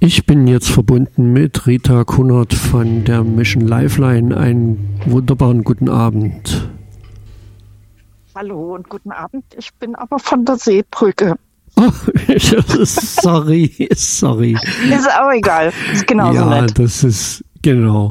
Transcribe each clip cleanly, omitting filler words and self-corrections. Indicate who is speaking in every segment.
Speaker 1: Ich bin jetzt verbunden mit Rita Kunnert von der Mission Lifeline. Einen wunderbaren guten Abend.
Speaker 2: Hallo und guten Abend. Ich bin aber von der Seebrücke.
Speaker 1: Oh, sorry. Ist
Speaker 2: auch egal. Ist genauso nett.
Speaker 1: Ja, das ist, genau.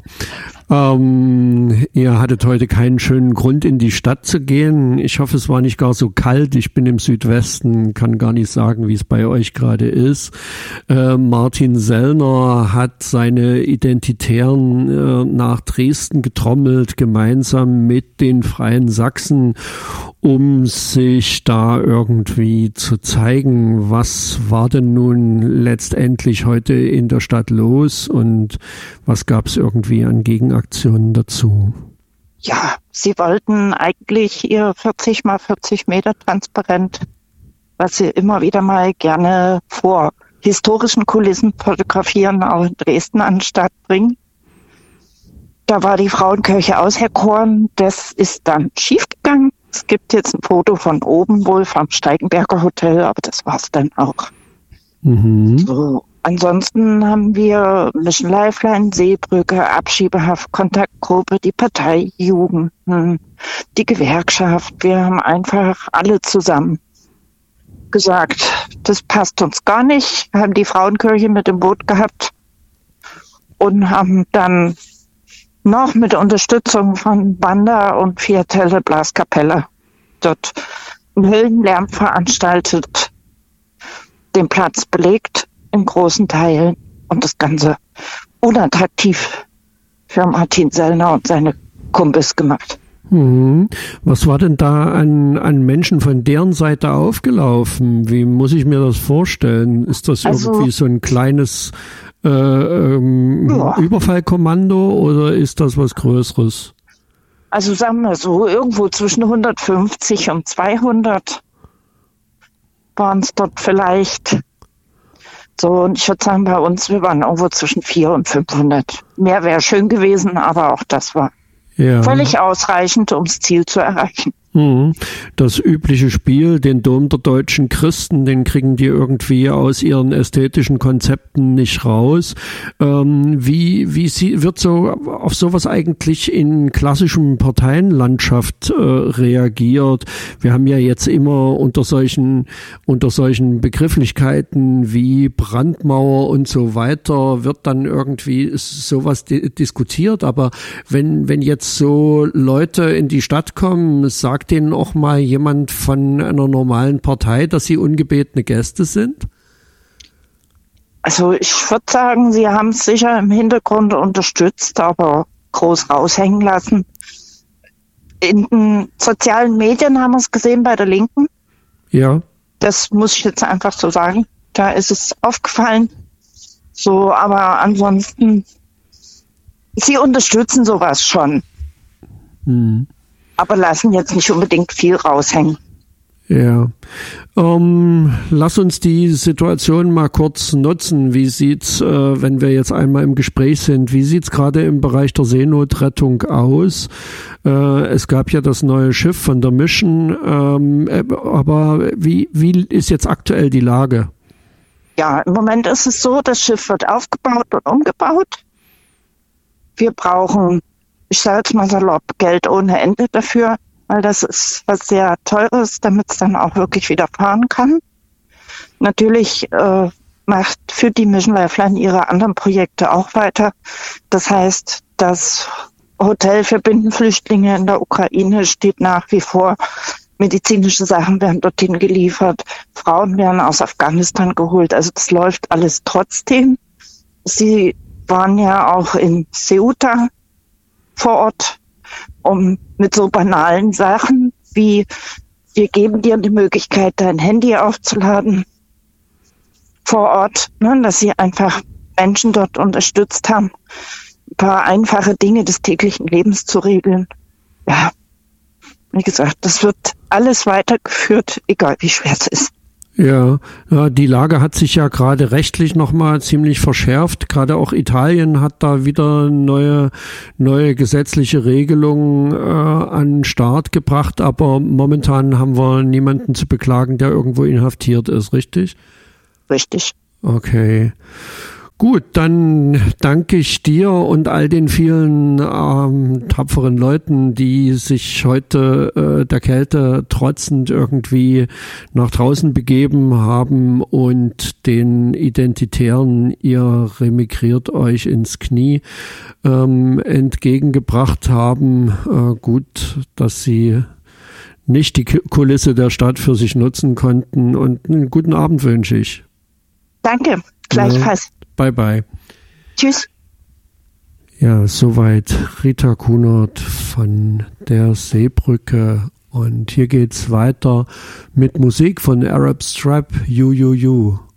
Speaker 1: Ihr hattet heute keinen schönen Grund, in die Stadt zu gehen. Ich hoffe, es war nicht gar so kalt. Ich bin im Südwesten, kann gar nicht sagen, wie es bei euch gerade ist. Martin Sellner hat seine Identitären nach Dresden getrommelt, gemeinsam mit den Freien Sachsen, um sich da irgendwie zu zeigen, was war denn nun letztendlich heute in der Stadt los und was gab es irgendwie an Gegenaktionen dazu?
Speaker 2: Ja, sie wollten eigentlich ihr 40 mal 40 Meter Transparent, was sie immer wieder mal gerne vor historischen Kulissen fotografieren, auch in Dresden an den Start bringen. Da war die Frauenkirche auserkoren, das ist dann schiefgegangen. Es gibt jetzt ein Foto von oben wohl vom Steigenberger Hotel, aber das war's dann auch.
Speaker 1: Mhm.
Speaker 2: So, ansonsten haben wir Mission Lifeline, Seebrücke, Abschiebehaft, Kontaktgruppe, die Parteijugend, die Gewerkschaft. Wir haben einfach alle zusammen gesagt, das passt uns gar nicht. Wir haben die Frauenkirche mit im Boot gehabt und haben dann noch mit Unterstützung von Banda und Fiatelle Blaskapelle dort einen Höllenlärm veranstaltet, den Platz belegt in großen Teilen und das Ganze unattraktiv für Martin Sellner und seine Kumpels gemacht.
Speaker 1: Was war denn da an Menschen von deren Seite aufgelaufen? Wie muss ich mir das vorstellen? Ist das irgendwie so ein kleines Überfallkommando oder ist das was Größeres?
Speaker 2: Also sagen wir so, irgendwo zwischen 150 und 200 waren es dort vielleicht. So, und ich würde sagen, bei uns, wir waren irgendwo zwischen 400 und 500. Mehr wäre schön gewesen, aber auch das war völlig ausreichend, um das Ziel zu erreichen.
Speaker 1: Das übliche Spiel, den Dom der deutschen Christen, den kriegen die irgendwie aus ihren ästhetischen Konzepten nicht raus. Wie wird so auf sowas eigentlich in klassischem Parteienlandschaft reagiert? Wir haben ja jetzt immer unter solchen Begrifflichkeiten wie Brandmauer und so weiter wird dann irgendwie sowas diskutiert. Aber wenn jetzt so Leute in die Stadt kommen, sagt denen auch mal jemand von einer normalen Partei, dass sie ungebetene Gäste sind?
Speaker 2: Also ich würde sagen, sie haben es sicher im Hintergrund unterstützt, aber groß raushängen lassen. In den sozialen Medien haben wir es gesehen bei der Linken.
Speaker 1: Ja.
Speaker 2: Das muss ich jetzt einfach so sagen. Da ist es aufgefallen. So, aber ansonsten, sie unterstützen sowas schon. Aber lassen jetzt nicht unbedingt viel raushängen.
Speaker 1: Ja. Lass uns die Situation mal kurz nutzen. Wie sieht's, wenn wir jetzt einmal im Gespräch sind, wie sieht's gerade im Bereich der Seenotrettung aus? Es gab ja das neue Schiff von der Mission, aber wie ist jetzt aktuell die Lage?
Speaker 2: Ja, im Moment ist es so, das Schiff wird aufgebaut und umgebaut. Wir brauchen, ich sage jetzt mal salopp, Geld ohne Ende dafür, weil das ist was sehr Teures, damit es dann auch wirklich wieder fahren kann. Natürlich führt die Mission Lifeline ihre anderen Projekte auch weiter. Das heißt, das Hotel für Binnenflüchtlinge in der Ukraine steht nach wie vor. Medizinische Sachen werden dorthin geliefert. Frauen werden aus Afghanistan geholt. Also das läuft alles trotzdem. Sie waren ja auch in Ceuta vor Ort, um mit so banalen Sachen wie wir geben dir die Möglichkeit, dein Handy aufzuladen vor Ort, ne, dass sie einfach Menschen dort unterstützt haben, ein paar einfache Dinge des täglichen Lebens zu regeln. Ja, wie gesagt, das wird alles weitergeführt, egal wie schwer es ist.
Speaker 1: Ja, die Lage hat sich ja gerade rechtlich nochmal ziemlich verschärft. Gerade auch Italien hat da wieder neue gesetzliche Regelungen an den Start gebracht. Aber momentan haben wir niemanden zu beklagen, der irgendwo inhaftiert ist, richtig?
Speaker 2: Richtig.
Speaker 1: Okay. Gut, dann danke ich dir und all den vielen tapferen Leuten, die sich heute der Kälte trotzend irgendwie nach draußen begeben haben und den Identitären, ihr remigriert euch ins Knie, entgegengebracht haben. Gut, dass sie nicht die Kulisse der Stadt für sich nutzen konnten, und einen guten Abend wünsche ich.
Speaker 2: Danke, gleichfalls.
Speaker 1: Bye, bye.
Speaker 2: Tschüss.
Speaker 1: Ja, soweit Rita Kunert von der Seebrücke. Und hier geht's weiter mit Musik von Arab Strap, You.